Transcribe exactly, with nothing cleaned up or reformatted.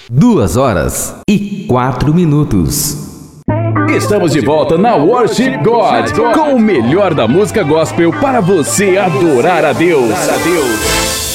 Duas horas e quatro minutos. Estamos de volta na Worship God, com o melhor da música gospel para você adorar a Deus.